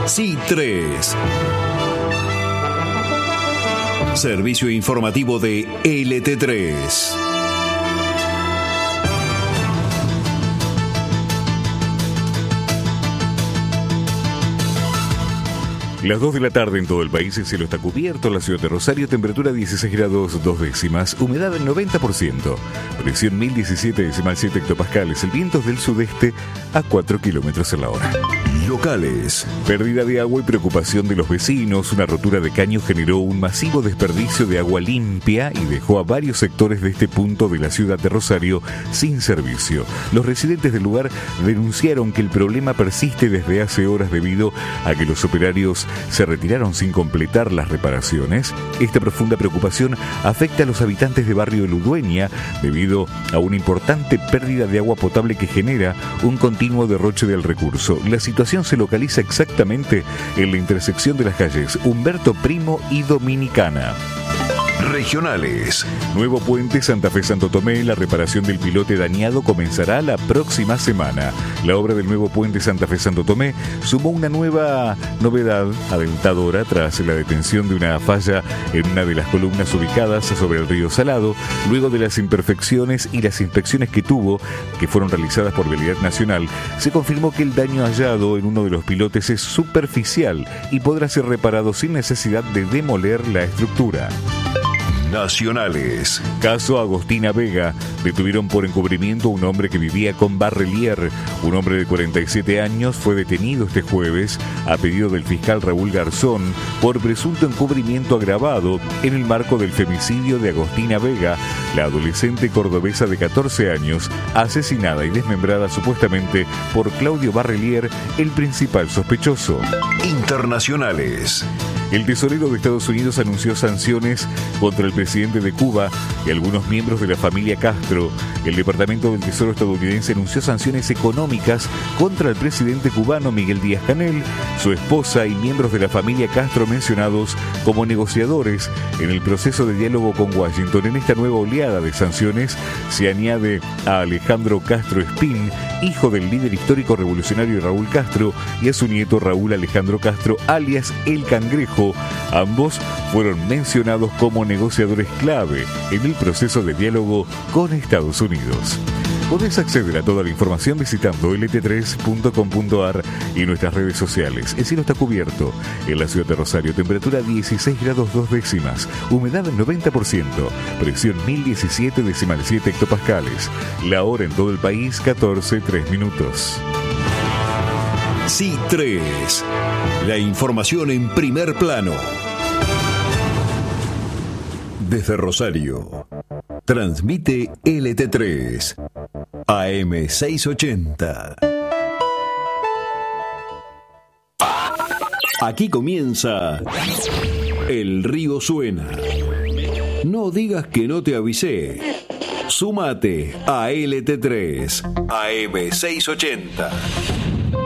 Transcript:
C3. Servicio informativo de LT3. Las 2 de la tarde en todo el país, el cielo está cubierto, la ciudad de Rosario, temperatura 16 grados 2 décimas, humedad del 90%, presión 1017,7 hectopascales, el viento es del sudeste a 4 kilómetros en la hora. Locales. Pérdida de agua y preocupación de los vecinos. Una rotura de caño generó un masivo desperdicio de agua limpia y dejó a varios sectores de este punto de la ciudad de Rosario sin servicio. Los residentes del lugar denunciaron que el problema persiste desde hace horas debido a que los operarios se retiraron sin completar las reparaciones. Esta profunda preocupación afecta a los habitantes de barrio Ludueña debido a una importante pérdida de agua potable que genera un continuo derroche del recurso. La situación se localiza exactamente en la intersección de las calles Humberto Primo y Dominicana. Regionales. Nuevo puente Santa Fe-Santo Tomé. La reparación del pilote dañado comenzará la próxima semana. La obra del nuevo puente Santa Fe-Santo Tomé sumó una nueva novedad alentadora tras la detención de una falla en una de las columnas ubicadas sobre el río Salado. Luego de las imperfecciones y las inspecciones que fueron realizadas por Vialidad Nacional, se confirmó que el daño hallado en uno de los pilotes es superficial y podrá ser reparado sin necesidad de demoler la estructura. Nacionales. Caso Agostina Vega. Detuvieron por encubrimiento a un hombre que vivía con Barrelier. Un hombre de 47 años fue detenido este jueves a pedido del fiscal Raúl Garzón por presunto encubrimiento agravado en el marco del femicidio de Agostina Vega, la adolescente cordobesa de 14 años, asesinada y desmembrada supuestamente por Claudio Barrelier, el principal sospechoso. Internacionales. El tesorero de Estados Unidos anunció sanciones contra el presidente de Cuba y algunos miembros de la familia Castro. El Departamento del Tesoro estadounidense anunció sanciones económicas contra el presidente cubano Miguel Díaz-Canel, su esposa y miembros de la familia Castro mencionados como negociadores en el proceso de diálogo con Washington. En esta nueva oleada de sanciones se añade a Alejandro Castro Espín, hijo del líder histórico revolucionario Raúl Castro, y a su nieto Raúl Alejandro Castro, alias El Cangrejo. Ambos fueron mencionados como negociadores clave en el proceso de diálogo con Estados Unidos. Podés acceder a toda la información visitando lt3.com.ar y nuestras redes sociales. El cielo está cubierto en la ciudad de Rosario, temperatura 16 grados 2 décimas, humedad 90%, presión 1017,7 hectopascales. La hora en todo el país, 14:03 minutos. C3. La información en primer plano. Desde Rosario. Transmite LT3. AM 680. Aquí comienza El Río Suena. No digas que no te avisé. Súmate a LT3. AM 680.